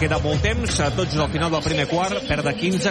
queda molt temps, tot just al final del primer quart, perd de 15,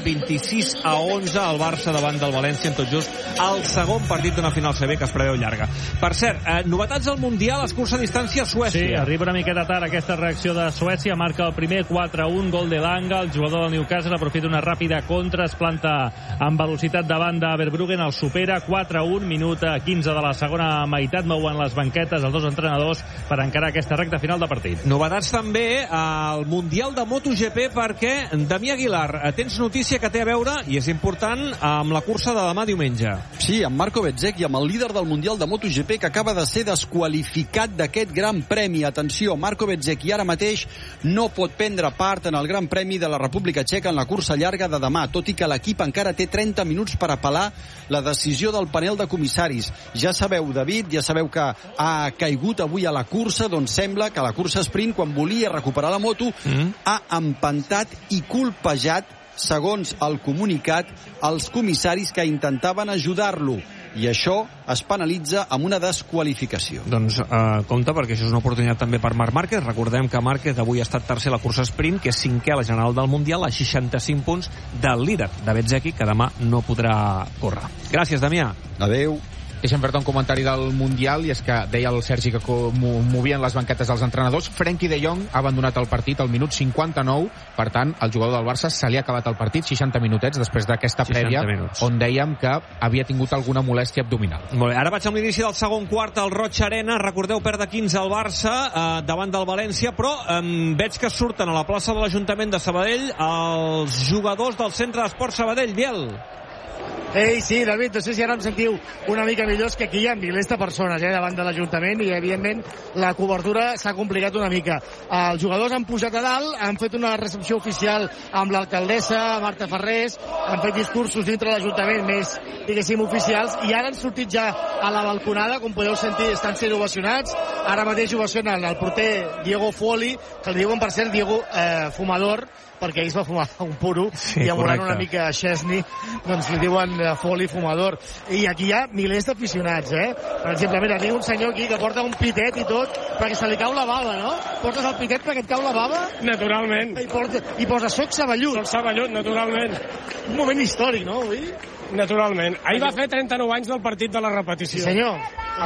26-11 el Barça davant del València, en tot just el segon partit d'una final CB que es preveu llarga. Per cert, novetats al Mundial, escurça distància a Suècia. Sí, arriba una miqueta tard aquesta reacció de Suècia, marca el primer 4-1, gol de Langa, el jugador del Newcastle aprofita una ràpida contra, es planta amb velocitat davant de Verbruggen, el supera 4-1, minut 15 de la segona meitat, mouen les banquetes els dos entrenadors per encarar aquesta recta final de partit. Novetats també al Mundial de MotoGP, perquè Damià Aguilar, tens notícia que té a veure, i és important, amb la cursa de demà diumenge. Sí, amb Marco Bezzecchi, amb el líder del Mundial de MotoGP, que acaba de ser desqualificat d'aquest Gran Premi. Atenció, Marco Bezzecchi ara mateix no pot prendre part en el Gran Premi de la República Txeca en la cursa llarga de demà, tot i que l'equip encara té 30 minuts per apel·lar la decisió del panel de comissaris. Ja sabeu, David, ja sabeu que ha caigut avui a la cursa, doncs sembla que a la cursa sprint, quan volia recuperar la moto, ha empantat i colpejat, segons el comunicat, els comissaris que intentaven ajudar-lo. I això es penalitza amb una desqualificació. Doncs compte, perquè això és una oportunitat també per Marc Márquez. Recordem que Márquez avui ha estat tercer a la cursa sprint, que és cinquè a la general del Mundial, a 65 punts del líder de Bezzecchi, que demà no podrà córrer. Gràcies, Damià. Adeu. Deixa'm fer-te un comentari del Mundial, i és que deia el Sergi que movien les banquetes dels entrenadors. Frenkie de Jong ha abandonat el partit al minut 59, per tant, el jugador del Barça se li ha acabat el partit, 60 minutets després d'aquesta prèvia, on dèiem que havia tingut alguna molèstia abdominal. Molt bé, ara vaig amb l'inici del segon quart al Roig Arena. Recordeu, perd de 15 al Barça davant del València, però veig que surten a la plaça de l'Ajuntament de Sabadell els jugadors del Centre d'Esport Sabadell. Biel. Ei, sí, David, no sé si ara em sentiu una mica millor, que aquí hi ha milers de persones davant de l'Ajuntament i, evidentment, la cobertura s'ha complicat una mica. Els jugadors han pujat a dalt, han fet una recepció oficial amb l'alcaldessa, Marta Ferrés, han fet discursos dintre de l'Ajuntament més, diguéssim, oficials, i ara han sortit ja a la balconada, com podeu sentir, estan sent ovacionats. Ara mateix ovacionen el porter Diego Fuoli, que li diuen, per cert, Diego Fumador, perquè ells va fumar un puro, i amorant una mica a Chesney, doncs li diuen Foli Fumador. I aquí hi ha milers d'aficionats, Per exemple, mira, hi ha un senyor aquí que porta un pitet i tot, perquè se li cau la bava, no? Portes el pitet perquè et cau la bava? Naturalment. I posa soc Saballut. Soc Saballut, naturalment. Un moment històric, no, avui? Naturalment. Ahir va fer 39 anys del partit de la repetició. Sí, senyor.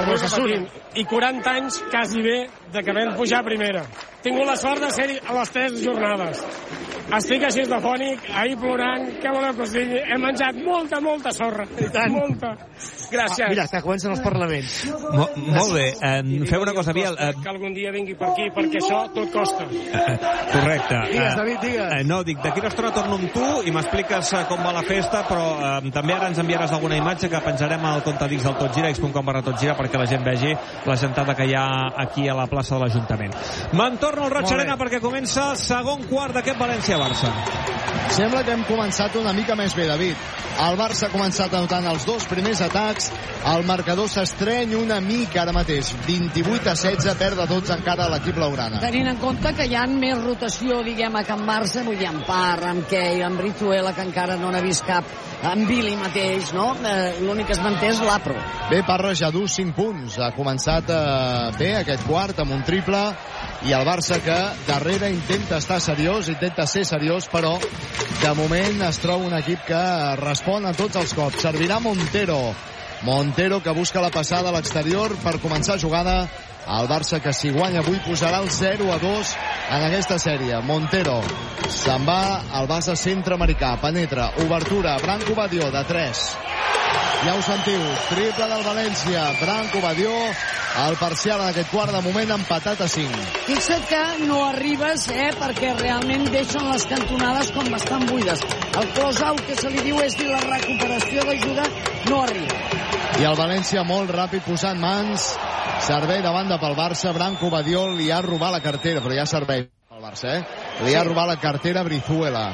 I 40 anys, quasi bé, de que vam pujar a primera. He tingut la sort de ser a les 3 jornades. Estic així de fònic, ahir plorant, què voleu que us digui? He menjat molta sorra. I tant. Molta. Gràcies. Mira, que comencen els parlaments. Molt bé. Feu una cosa, Biel. Que algun dia vingui per aquí, perquè això tot costa. Correcte. Digues, David, digues. No, dic, d'aquí una estona torno amb tu i m'expliques com va la festa, però també ara ens enviaràs alguna imatge que penjarem al compte d'X del Tot Gira, x.com/totgira, perquè la gent vegi la gentada que hi ha aquí a la plaça de l'Ajuntament. Me'n torno al Roig Arena perquè comença el segon quart d'aquest València-Barça. Sembla que hem començat una mica més bé, David. El Barça ha començat anotant els dos primers atacs. El marcador s'estreny una mica ara mateix. 28-16, perd de 12 encara l'equip blaugrana. Tenint en compte que hi ha més rotació, diguem, a Can Barça, vull dir, amb Parra, amb Kei, amb Brizuela, que encara no n'ha vist cap, amb Billy mateix, no? L'únic que es manté és l'Apro. Bé, Parra ja du 5 punts. Ha començat bé aquest quart amb un triple, i el Barça que darrere intenta estar seriós, intenta ser seriós, però de moment es troba un equip que respon a tots els cops. Servirà Montero que busca la passada a l'exterior per començar jugada. El Barça que si guanya avui posarà el 0-2 en aquesta sèrie. Montero se'n va al base centre-americà, penetra, obertura, Branco Badió de 3. Ja ho sentiu, triple del València, Branco Badió, el parcial en aquest quart de moment empatat a 5. Fixa't que no arribes, perquè realment deixen les cantonades com bastant buides. El close-out, que se li diu, és dir, la recuperació d'ajuda, no arriba. I el València molt ràpid posant mans, servei de banda pel Barça, Branco Badió li ha robat la cartera, però ja servei pel Barça, li ha robat la cartera Brizuela,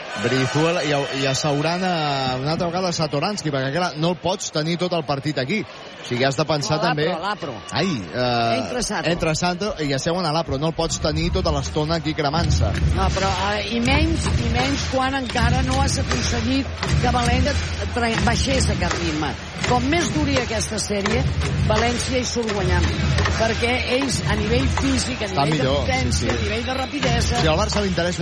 i asseuran una altra vegada Satoranski, perquè clar, no el pots tenir tot el partit aquí, o sigui, has de pensar també l'Apro. Entra Santo i asseuen a l'Apro, no el pots tenir tota l'estona aquí cremant-se. No, però i menys quan encara no has aconseguit que València baixés aquest ritme. Com més duri aquesta sèrie, València hi surt guanyant, perquè ells a nivell físic, a nivell de potència, a nivell de rapidesa... Si al Barça li interessa